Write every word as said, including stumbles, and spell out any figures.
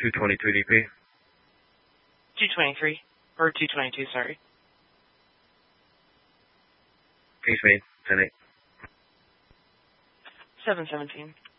two twenty-two D P. two twenty-three. Or two twenty-two, sorry. East Main, ten eight. seven seventeen.